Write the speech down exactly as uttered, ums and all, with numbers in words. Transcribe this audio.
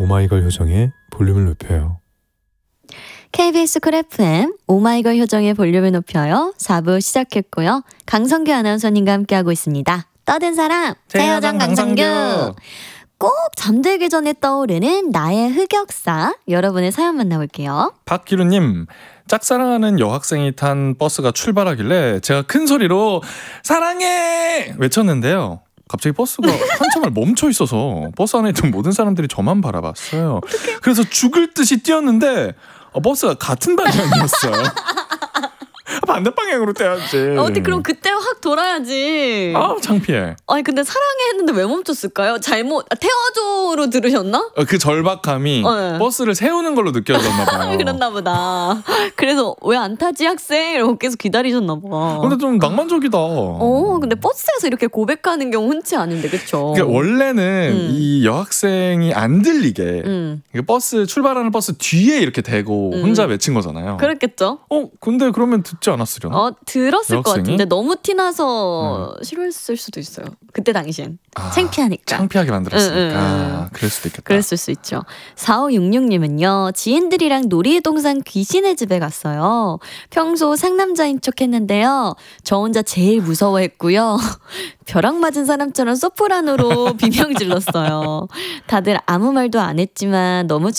오마이걸 효정의 볼륨을 높여요. 케이비에스 쿨 에프엠 오마이걸 효정의 볼륨을 높여요. 사 부 시작했고요. 강성규 아나운서님과 함께하고 있습니다. 떠든 사람 최효정 강성규. 꼭 잠들기 전에 떠오르는 나의 흑역사, 여러분의 사연 만나볼게요. 박기루님, 짝사랑하는 여학생이 탄 버스가 출발하길래 제가 큰 소리로 사랑해 외쳤는데요. 갑자기 버스가 한참을 멈춰 있어서 버스 안에 있던 모든 사람들이 저만 바라봤어요. 어떡해. 그래서 죽을 듯이 뛰었는데 버스가 같은 방향이었어요. 반대 방향으로 떼야지. 어떻게 그럼 그때 확 돌아야지. 아, 창피해. 아니 근데 사랑해 했는데 왜 멈췄을까요? 잘못 아, 태워줘로 들으셨나? 그 절박함이 어, 네. 버스를 세우는 걸로 느껴졌나 봐요. 그랬나 보다. 그래서 왜 안 타지 학생? 이러고 계속 기다리셨나 봐. 근데 좀 낭만적이다. 어, 근데 버스에서 이렇게 고백하는 경우 흔치 않은데, 그쵸? 그러니까 원래는 음. 이 여학생이 안 들리게 음. 버스 출발하는 버스 뒤에 이렇게 대고 음. 혼자 외친 거잖아요. 그랬겠죠? 어, 근데 그러면 듣지 않았으려나? 어, 들었을 여학생이? 것 같은데 너무 티나서 음. 싫어했을 수도 있어요. 그때 당시엔. 아, 창피하니까. 창피하게 만들었으니까. 응, 응, 응. 그럴 수도 있겠다. 그랬을 수 있죠. 사오육육님은요. 지인들이랑 놀이동산 귀신의 집에 갔어요. 평소 상남자인 척 했는데요. 저 혼자 제일 무서워했고요. 벼락 맞은 사람처럼 소프라노로 비명 질렀어요. 다들 아무 말도 안 했지만 너무